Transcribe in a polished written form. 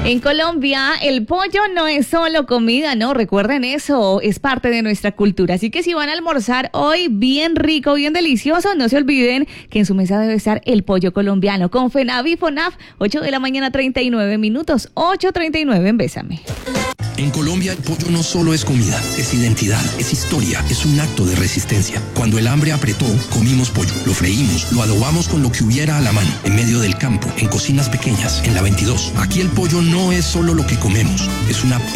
En Colombia, el pollo no es solo comida, no, recuerden eso, es parte de nuestra cultura. Así que si van a almorzar hoy bien rico, bien delicioso, no se olviden que en su mesa debe estar el pollo colombiano con FENAVI y FONAF, 8 de la mañana, 39 minutos, 8:39 en Bésame. En Colombia, el pollo no solo es comida, es identidad, es historia, es un acto de resistencia. Cuando el hambre apretó, comimos pollo, lo freímos, lo adobamos con lo que hubiera a la mano, en medio del campo, en cocinas pequeñas, en la 22. Aquí el pollo no es solo lo que comemos, es una